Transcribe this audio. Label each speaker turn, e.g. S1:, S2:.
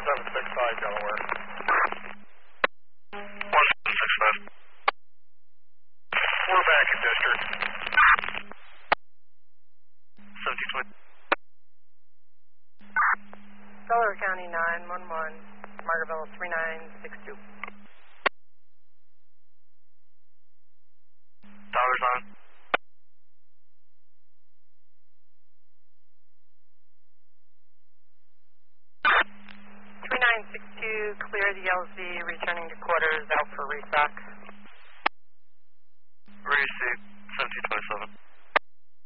S1: 1765 Delaware.
S2: 1765.
S1: We're back in district.
S2: 1720.
S3: Delaware County 911, Margaretville 3962.
S2: Towers on.
S3: Clear the LZ, returning to quarters, out for restock.
S2: Receipt 1727.